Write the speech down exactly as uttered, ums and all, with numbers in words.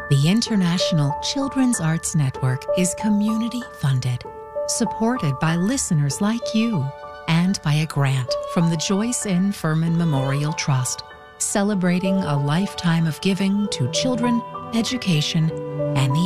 The International Children's Arts Network is community funded, supported by listeners like you, and by a grant from the Joyce N. Furman Memorial Trust, celebrating a lifetime of giving to children, education, and the